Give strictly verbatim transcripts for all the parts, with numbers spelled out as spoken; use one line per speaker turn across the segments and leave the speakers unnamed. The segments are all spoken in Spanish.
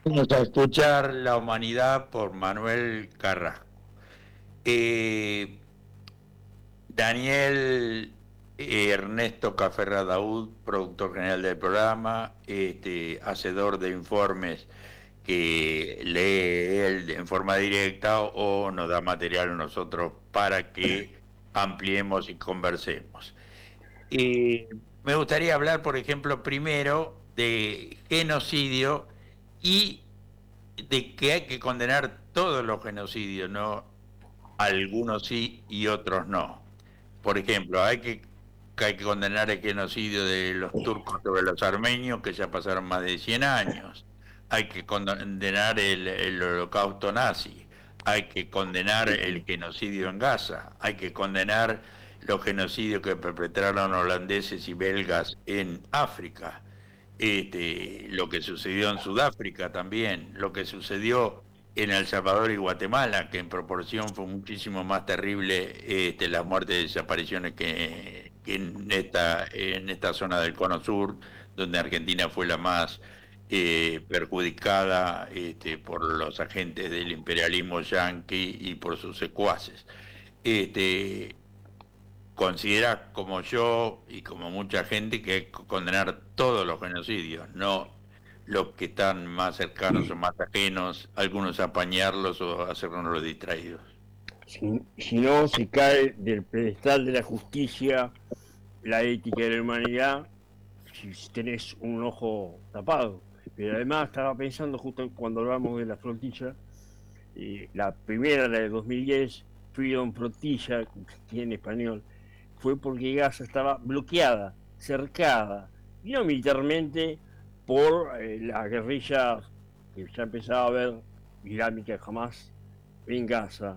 Vamos a escuchar La Humanidad por Manuel Carrasco. Eh, Daniel eh, Ernesto Caferra Daud, productor general del programa, este, hacedor de informes que lee él en forma directa o nos da material a nosotros para que ampliemos y conversemos. Eh, Me gustaría hablar, por ejemplo, primero de genocidio y de que hay que condenar todos los genocidios, no algunos sí y otros no. Por ejemplo, hay que, que hay que condenar el genocidio de los turcos sobre los armenios, que ya pasaron más de cien años. Hay que condenar el, el holocausto nazi. Hay que condenar el genocidio en Gaza. Hay que condenar los genocidios que perpetraron holandeses y belgas en África. Este, lo que sucedió en Sudáfrica también, lo que sucedió en El Salvador y Guatemala, que en proporción fue muchísimo más terrible este, las muertes y desapariciones que, que en, esta, en esta zona del Cono Sur, donde Argentina fue la más eh, perjudicada este, por los agentes del imperialismo yanqui y por sus secuaces. Este, Considera, como yo y como mucha gente, que hay que condenar todos los genocidios, no los que están más cercanos o más ajenos, algunos apañarlos o hacernos los distraídos.
Si, si no, se cae del pedestal de la justicia, la ética de la humanidad, si tenés un ojo tapado. Pero además estaba pensando justo cuando hablamos de la flotilla, eh, la primera, la de dos mil diez, Freedom Flotilla, que en español, fue porque Gaza estaba bloqueada, cercada, y no militarmente por eh, la guerrilla que ya empezaba a ver islámica jamás en Gaza.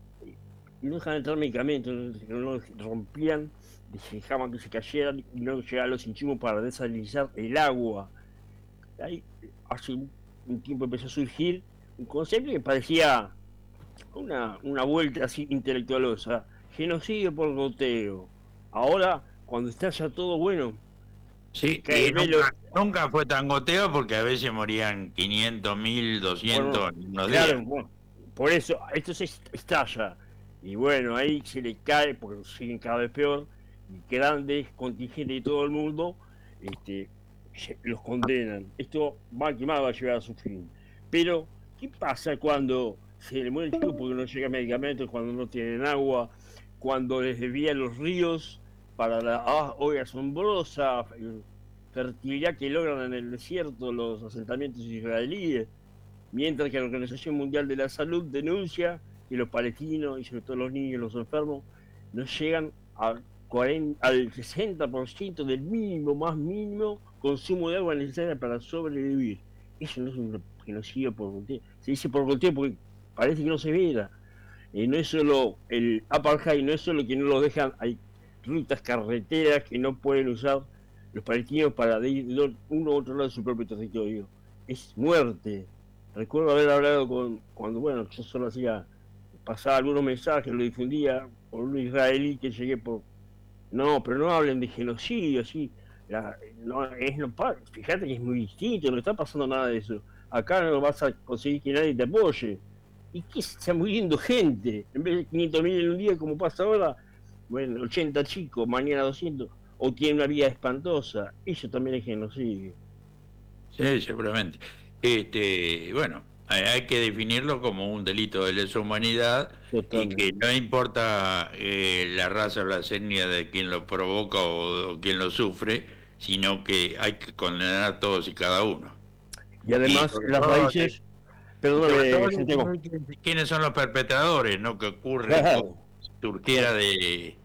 Y no dejaban entrar medicamentos, no los rompían, dejaban que se cayeran y no llegaban los insumos para desalinizar el agua. Ahí, hace un tiempo empezó a surgir un concepto que parecía una, una vuelta así intelectualosa, genocidio por goteo. Ahora, cuando está ya todo bueno,
Sí,
cae
y
el velo.
nunca, nunca fue tan goteo porque a veces morían quinientos, mil,
Bueno,
doscientos en unos días.
claro, bueno, por eso, esto se estalla. Y bueno, ahí se le cae, porque siguen cada vez peor, y grandes contingentes de todo el mundo este, los condenan. Esto va que más va a llegar a su fin. Pero, ¿qué pasa cuando se le muere el chico porque no llega medicamentos, cuando no tienen agua, cuando les desvían los ríos para la ah, hoy asombrosa fertilidad que logran en el desierto los asentamientos israelíes? Mientras que la Organización Mundial de la Salud denuncia que los palestinos y sobre todo los niños y los enfermos no llegan a cuarenta, al sesenta por ciento del mínimo, más mínimo consumo de agua necesaria para sobrevivir. Eso no es un genocidio por goteo. Se dice por goteo porque parece que no se vea. Eh, no es solo el apartheid, no es solo que no lo dejan, hay rutas, carreteras que no pueden usar los palestinos para ir de uno a otro lado de su propio territorio. Es muerte. Recuerdo haber hablado con, cuando, bueno, yo solo hacía, pasaba algunos mensajes, lo difundía por un israelí que llegué por, no, pero no hablen de genocidio, sí, la, no, es, no, fíjate que es muy distinto, no está pasando nada de eso. Acá no vas a conseguir que nadie te apoye. ¿Y qué se está muriendo gente? En vez de quinientos mil en un día, como pasa ahora, bueno, ochenta chicos, mañana doscientos, o tiene una vida espantosa. Eso también es genocidio.
Sí, seguramente. Este, bueno, hay, hay que definirlo como un delito de lesa humanidad y que
Totalmente.
no importa eh, la raza o la etnia de quien lo provoca o, o quien lo sufre, sino que hay que condenar a todos y cada uno.
Y
Y
además,
sobre
las
todo,
raíces,
y sobre todo
perdóname, Santiago,
quiénes son los perpetradores, ¿no? Que ocurre como
claro,
si
claro.
surgiera de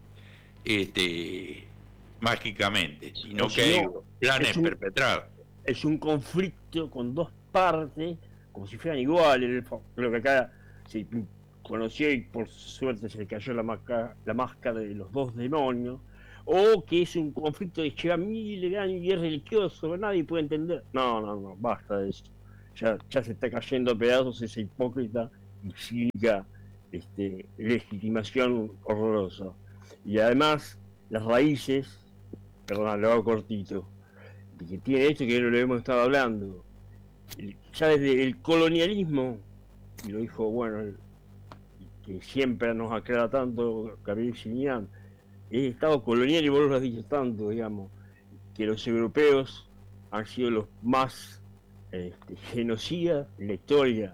este mágicamente,
O
sino que
si
hay
no,
planes
es un,
perpetrados.
es un conflicto con dos partes, como si fueran iguales. Creo que acá se conoció y por suerte se le cayó la máscara, la máscara de los dos demonios. O que es un conflicto que lleva miles de años y es religioso, nadie puede entender. No, no, no, basta de eso. Ya, ya se está cayendo a pedazos esa hipócrita y cínica este, legitimación horrorosa. Y además, las raíces, perdón, lo hago cortito, de que tiene esto que lo hemos estado hablando. ya desde el colonialismo, y lo dijo, bueno, el, que siempre nos aclara tanto Gabriel Sinian, el Estado colonial, y vos lo has dicho tanto, digamos, que los europeos han sido los más este, genocidas en la historia.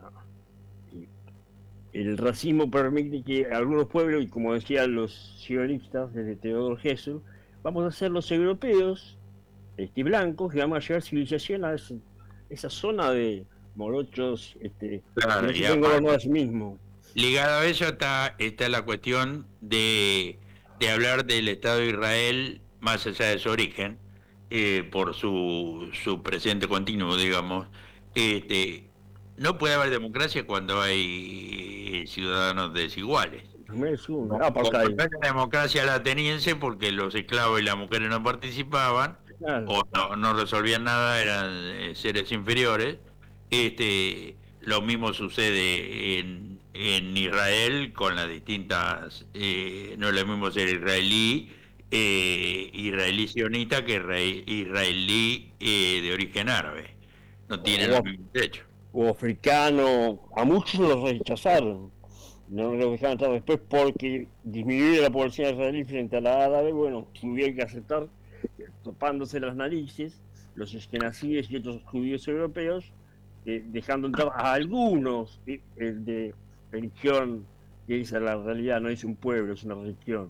El racismo permite que algunos pueblos, y como decían los sionistas desde Theodor Herzl, vamos a ser los europeos este, blancos que vamos a llevar civilización a esa, esa zona de morochos este,
Claro,
que
y
no se gobernó a
aparte,
sí mismo.
ligado a eso está, está la cuestión de, de hablar del Estado de Israel más allá de su origen, eh, por su, su presente continuo, digamos. Este, no puede haber democracia cuando hay ciudadanos desiguales.
Primero y segundo,
No, como
apartheid.
no era democracia la ateniense porque los esclavos y las mujeres no participaban
Claro.
o no, no resolvían nada, eran eh, seres inferiores. Este, lo mismo sucede en, en Israel con las distintas, eh, no es lo mismo ser israelí, eh, israelí sionita que israe- israelí eh, de origen árabe. No tienen los
O,
mismos derechos.
o africano, a muchos los rechazaron. No lo dejaron entrar después porque disminuir la población israelí frente a la árabe, bueno, tuvieron que aceptar, topándose las narices, los eskenazíes y otros judíos europeos, eh, dejando entrar a algunos eh, eh, de religión, que esa es la realidad, no es un pueblo, es una religión,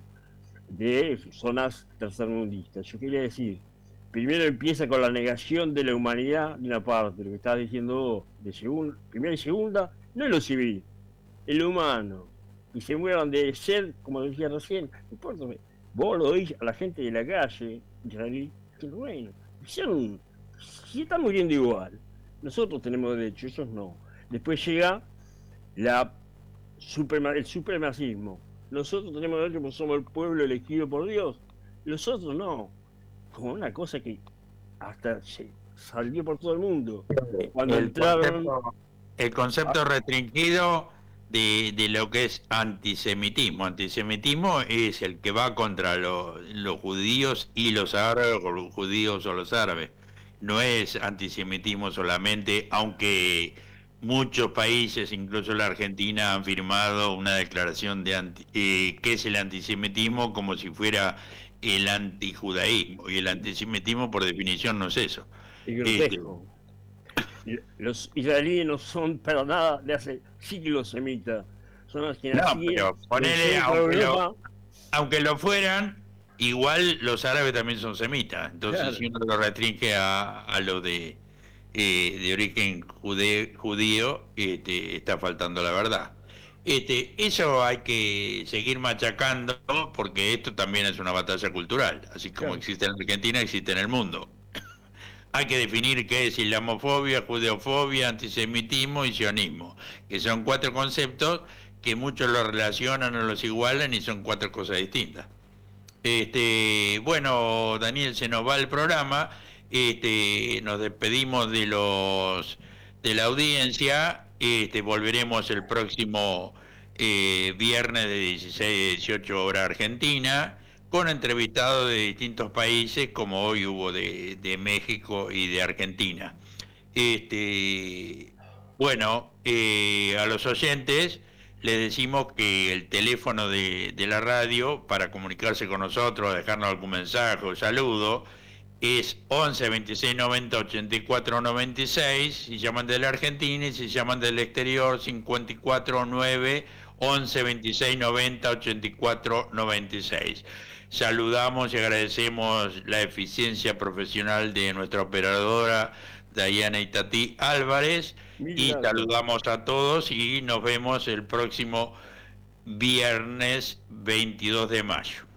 de zonas tercermundistas. Yo quería decir, primero empieza con la negación de la humanidad de una parte, lo que estás diciendo vos, de segunda, primera y segunda, no es lo civil, el humano, y se muevan de ser, como decía recién, no importa, vos lo oís a la gente de la calle israelí, que bueno, hicieron, si están muriendo igual, nosotros tenemos derecho, ellos no. Después llega la suprema, el supremacismo, nosotros tenemos derecho porque somos el pueblo elegido por Dios, los otros no, como una cosa que hasta se salió por todo el mundo. Cuando
El
entraron,
concepto, el concepto restringido de, de lo que es antisemitismo. Antisemitismo es el que va contra lo- los judíos y los árabes, o los judíos o los árabes. No es antisemitismo solamente, aunque muchos países, incluso la Argentina, han firmado una declaración de anti, eh, que es el antisemitismo como si fuera el antijudaísmo. Y el antisemitismo, por definición, no es eso.
es
Este,
grotesco. Los israelíes no son para nada de hace siglos semitas, son los que
No,
nacían
pero
del
ponele,
centro de
aunque lo,
Europa.
aunque lo fueran, igual los árabes también son semitas. Entonces,
Claro.
si uno lo restringe a, a lo de, eh, de origen jude- judío, este, está faltando la verdad. Este, eso hay que seguir machacando porque esto también es una batalla cultural. Así como
Claro.
existe en Argentina, existe en el mundo. Hay que definir qué es islamofobia, judeofobia, antisemitismo y sionismo, que son cuatro conceptos que muchos los relacionan o los igualan y son cuatro cosas distintas. Este, bueno, Daniel, se nos va el programa. Este, nos despedimos de los de la audiencia. Este, volveremos el próximo eh, viernes de dieciséis a dieciocho horas Argentina, con entrevistados de distintos países, como hoy hubo de, de México y de Argentina. Este, bueno, eh, a los oyentes les decimos que el teléfono de, de la radio para comunicarse con nosotros, dejarnos algún mensaje o saludo, es once veintiséis noventa ochenta y cuatro noventa y seis, si llaman de la Argentina, y si llaman del exterior, cincuenta y cuatro nueve once veintiséis noventa ochenta y cuatro noventa y seis. Saludamos y agradecemos la eficiencia profesional de nuestra operadora Dayana Itatí Álvarez,
Mil
y
gracias.
saludamos a todos y nos vemos el próximo viernes veintidós de mayo.